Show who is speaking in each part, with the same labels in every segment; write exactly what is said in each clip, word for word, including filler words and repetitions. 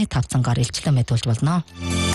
Speaker 1: тооны тавцангаар илчлэн мэдүүлж болно.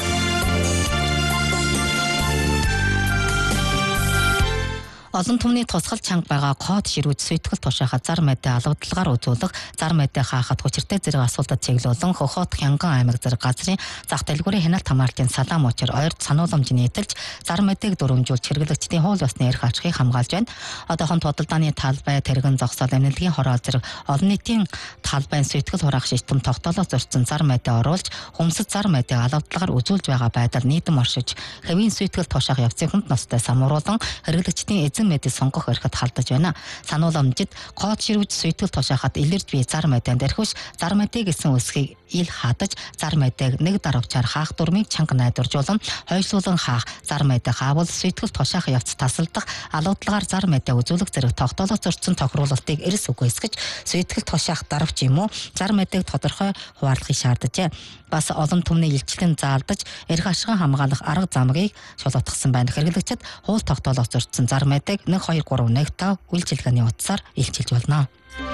Speaker 1: Олон түмний тусгал чанга байгаа код ширүүж сүйтгэл тушаахад зар мэдээ алгадлагаар үзүүлэх, зар мэдээ хаахад хүчиртэй зэрэг асуудад чиглүүлэн Хохот Хянган аймаг зэрэг газрын зах дэлгүүрийн хяналт хамгаалтын салаам учир ойрд санууламж нийтэлж зар мэдээг дүрмжүүлж хэрэглэгчдийн хууль ёсны эрх ачхыг хамгаалж байна. Одоохон тодалдааны талбай, тэрэгэн зогсоол, эмнэлгийн хороол зэрэг олон нийтийн талбайн сүйтгэл хураах шийтгэм тогтоолоо зорьсон зар мэдээ оруулж, хүмсэд зар мэдээ алгадлагаар үзүүлж байгаа байдал нийтэм оршиж, хэвийн сүйтгэл тушаах явцыг хүнд ностой самруулан хэрэглэгчдийн эзэн мэдээ сонгох эрхэд халдаж байна. Санууламжид код ширүүж сүйтгэл тушаахад илэрж буй зар мэдээнд эрхвш зар мэдээ гэсэн үсгийг ил хадаж зар мэдээг нэг даравчаар хаах дүрмийг чанга найдваржуулан хойшлуулан хаах, зар мэдээ хаавал сүйтгэл тушаах явц тасалдах, алгадлагаар зар мэдээ үзүүлэх зэрэг тогтоолоо зорьсон тохируулалтыг эрс үгүйсгэж сүйтгэл тушаах даравч юм уу зар мэдээг тодорхой хуваарлахыг шаардажээ. Бас олон түмний илчлэн заалдаж эрх ашигын хамгаалах арга замыг шулуутгасан байна. Хэрэглэгчид хууль тогтоолоос зорьсон зар мэдээг нэг хоёр гурав нэг тав үйлчилгээний утсаар илчилж болно.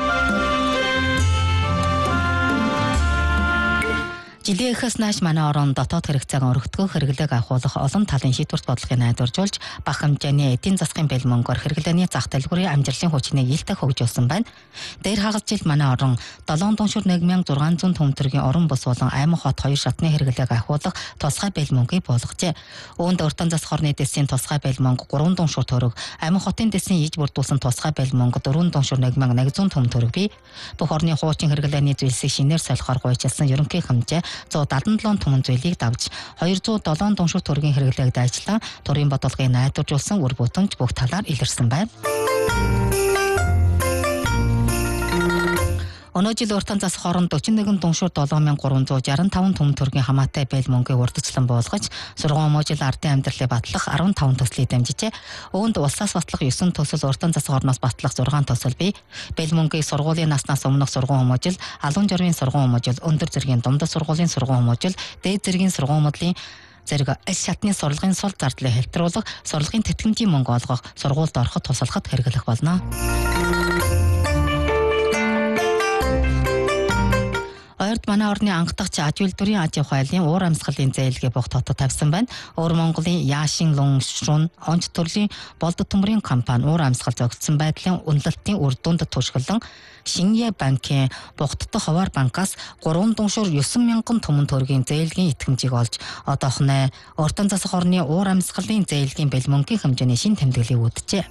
Speaker 1: Жилийн эхээс нааш манай орон дотоод хэрэгцээг өргөдгөх хэрэглээг ахуулах олон талын шийдвэрт бодлогыг найдваржуулж бага хэмжээний эдийн засгийн бэлмөнгөөр хэрэглээний зах дэлгүүрийн амжилтын хүчнийг илтэй хөгжүүлсэн байна. Дээр хагас жил манай орон долоон дуншуур нэг мянган зургаан зуун төмтөргийн орон бус болон аймаг хот хоёр шатны хэрэглээг ахуулах тусгай бэлмөнгийг болгожээ. Үүнд уртан засах орны дэсийн тусгай бэлмөнгө гурван дуншуур төгрөг, аймаг хотын дэсийн иж бүрдүүлсэн тусгай бэлмөнгө дөрвөн дуншуур нэг мянган нэг зуун төмтөрөг бий. Бүх орны хуучин хэрэглээний зүйлсийг шинээр солихоор гуйчилсан ерөнхий хэмжээ зуун дадан долоон түмэн зүйлийг давж хоёр зуун долоон дуншуур төгрөгийн хэрэглээг дайчлан төрийн бодлогыг найдваржуулсан үр бүтэмж бүх талаар илэрсэн байна. Өнөө жил уртан засах орон дөрвөн нэгэн дуншуур долоон мянган гурван зуун шарсан таван түмэн төгрөгийн хамаатай бэлмөнгийг урдчлан болгож сургууль мужил ардын амьдралыг батлах арван таван төслийг дамжижээ. Үүнд улсаас батлах ёсон төсөл, уртан засах орноос батлах зургаан төсөл бий. Бэлмөнгийг сургуулийн наснаас өмнөх сургууль мужил, алуун жирийн сургууль мужил, өндөр зэргийн дундад сургуулийн сургууль мужил, дээд зэргийн сургууль мужлийн зэрэг аль шатны сурлагын сул зардлыг хэлтруулах, сурлагын тэтгэмжийн мөнгө олгох, сургуульд ороход тусалахад хэрэглэх болно. Ойрд манай орны анхдагч аж үйлдвэрийн аж ахуй айлын уур амьсгалын зээлгээ бүх хотод тавьсан байна. Уур Монголын Яашин Лун Шрун онц төрлийн болдод төмрийн компани уур амьсгал зохицсон байдлын үнэлэлтийн үр дүнд туршилан Шинье банкын Бугтдах ховор банкаас гурван дуншуур девять мянган түмэн төгрөгийн зээлгийн итгэмжийг олж одоохноо уртан засах орны уур амьсгалын зээлгийн бэлмөнгийн хэмжээний шин тэмдэглэлийг үүджээ.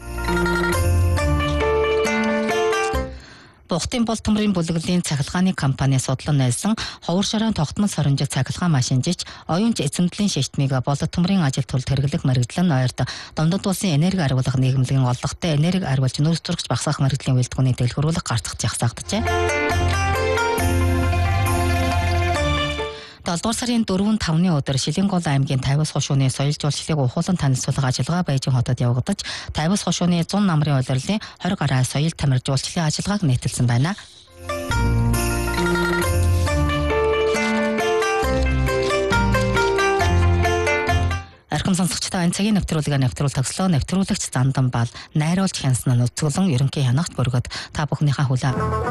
Speaker 1: Бугтын бол төмрийн бүлэглэлийн цахилгааны компани судлан нээлсэн ховор шорон тогтмол соронжиг цахилгаан машинжиж оюунч эзэмдлийн шийтмийг болод төмрийн ажил төрөлд хэрэглэх мэргэжлэн ойрд Домдод улсын энерги ариулгах нийгэмлэгийн олдогтой энерги ариулж нөөц зурагч багасгах мэргэжлийн үйлдвэрийн дэлгэрүүлэх гарцах жагсаагдажээ. долдугаар сарын дөрвөн тавны өдөр Шилэнгол аймгийн Тавиус хошууны соёл жуулчлалыг ухуулан танилцуулах ажиллагаа Бээжин хотод явагдаж, Тавиус хошууны зун намрын улирлын хорь гараа соёл тамир жуулчлалын ажиллагааг нийтэлсэн байна. Архам сонсогчдоо энэ цагийн нэвтрүүлгээ нэвтрүүл төгслөө. Нэвтрүүлэгч Зандан Бал найруулж хянсан нь үзүүлэн ерөнхий хянагт бүргэд та бүхнийхээ хүлээн